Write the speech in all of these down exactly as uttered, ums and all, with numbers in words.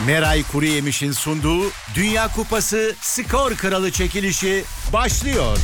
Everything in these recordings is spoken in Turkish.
Meray Kuruyemiş'in sunduğu Dünya Kupası Skor Kralı çekilişi başlıyor.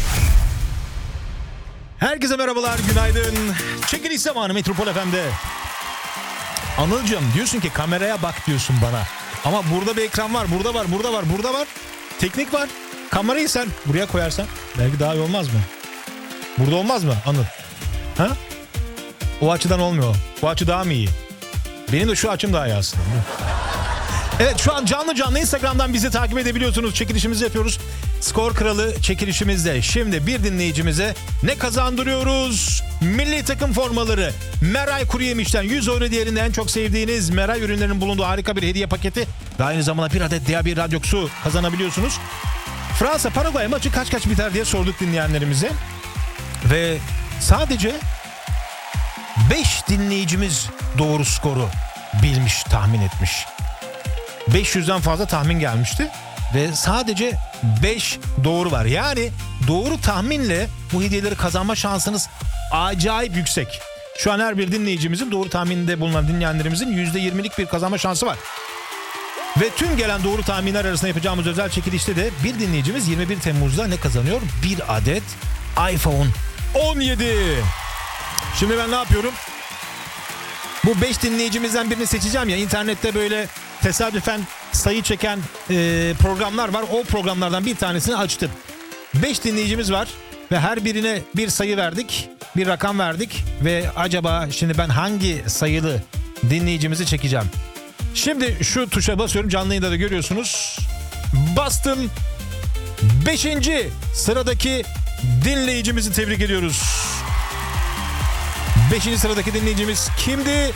Herkese merhabalar, günaydın. Çekiliş zamanı Metropol F M'de. Anılcığım, diyorsun ki kameraya bak diyorsun bana. Ama burada bir ekran var, burada var, burada var, burada var. Teknik var. Kamerayı sen buraya koyarsan belki daha iyi olmaz mı? Burada olmaz mı Anıl? Ha? O açıdan olmuyor. Bu açı daha mı iyi? Benim de şu açım daha iyi aslında. Evet, şu an canlı canlı Instagram'dan bizi takip edebiliyorsunuz. Çekilişimizi yapıyoruz. Skor Kralı çekilişimizde. Şimdi bir dinleyicimize ne kazandırıyoruz? Milli takım formaları. Meray Kuruyemiş'ten yüz euro değerinde en çok sevdiğiniz Meray ürünlerinin bulunduğu harika bir hediye paketi. Ve aynı zamanda bir adet D A B radyoksu kazanabiliyorsunuz. Fransa Paraguay maçı kaç kaç biter diye sorduk dinleyenlerimize. Ve sadece beş dinleyicimiz doğru skoru bilmiş, tahmin etmiş. beş yüzden fazla tahmin gelmişti ve sadece beş doğru var. Yani doğru tahminle bu hediyeleri kazanma şansınız acayip yüksek. Şu an her bir dinleyicimizin, doğru tahmininde bulunan dinleyenlerimizin yüzde yirmilik bir kazanma şansı var. Ve tüm gelen doğru tahminler arasında yapacağımız özel çekilişte de bir dinleyicimiz yirmi bir Temmuz'da ne kazanıyor? Bir adet iPhone on yedi. Şimdi ben ne yapıyorum? Bu beş dinleyicimizden birini seçeceğim ya, internette böyle tesadüfen sayı çeken e, programlar var. O programlardan bir tanesini açtım. beş dinleyicimiz var ve her birine bir sayı verdik, bir rakam verdik ve acaba şimdi ben hangi sayılı dinleyicimizi çekeceğim? Şimdi şu tuşa basıyorum, canlı yayında da görüyorsunuz. Bastım. beşinci sıradaki dinleyicimizi tebrik ediyoruz. beşinci sıradaki dinleyicimiz kimdi?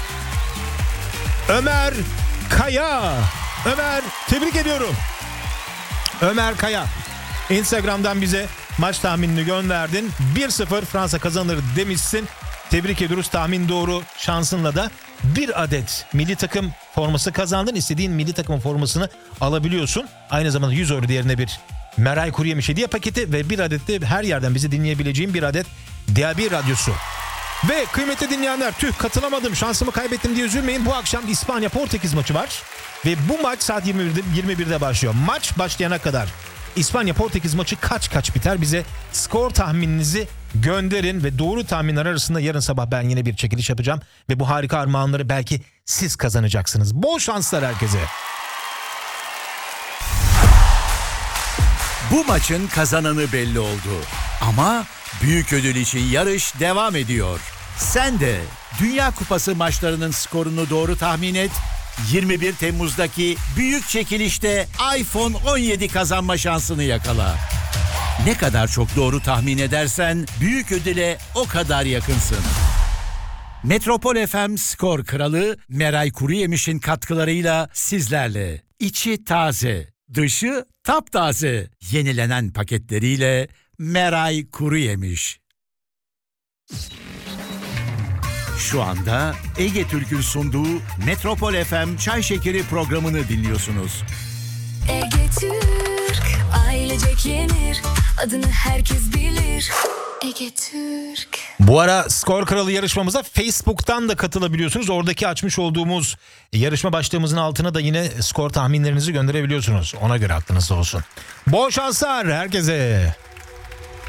Ömer Kaya. Ömer, tebrik ediyorum. Ömer Kaya. Instagram'dan bize maç tahminini gönderdin. bir sıfır Fransa kazanır demişsin. Tebrik ediyoruz. Tahmin doğru şansınla da bir adet milli takım forması kazandın. İstediğin milli takım formasını alabiliyorsun. Aynı zamanda yüz euro değerinde bir Meray Kuruyemiş hediye paketi ve bir adet de her yerden bizi dinleyebileceğim bir adet D A B radyosu. Ve kıymetli dinleyenler, tüh katılamadım, şansımı kaybettim diye üzülmeyin. Bu akşam İspanya-Portekiz maçı var. Ve bu maç saat yirmi birde, yirmi birde başlıyor. Maç başlayana kadar İspanya-Portekiz maçı kaç kaç biter? Bize skor tahmininizi gönderin ve doğru tahminler arasında yarın sabah ben yine bir çekiliş yapacağım. Ve bu harika armağanları belki siz kazanacaksınız. Bol şanslar herkese. Bu maçın kazananı belli oldu. Ama büyük ödül için yarış devam ediyor. Sen de Dünya Kupası maçlarının skorunu doğru tahmin et. yirmi bir Temmuz'daki büyük çekilişte iPhone on yedi kazanma şansını yakala. Ne kadar çok doğru tahmin edersen büyük ödüle o kadar yakınsın. Metropol F M Skor Kralı Meray Kuruyemiş'in katkılarıyla sizlerle. İçi taze, dışı taptaze. Yenilenen paketleriyle Meray Kuruyemiş. Şu anda Ege Türk'ün sunduğu Metropol F M Çay Şekeri programını dinliyorsunuz. Ege Türk, ailecek yenir, adını herkes bilir. Ege Türk. Bu ara Skor Kralı yarışmamıza Facebook'tan da katılabiliyorsunuz. Oradaki açmış olduğumuz yarışma başlığımızın altına da yine skor tahminlerinizi gönderebiliyorsunuz. Ona göre aklınızda olsun. Bol şanslar herkese.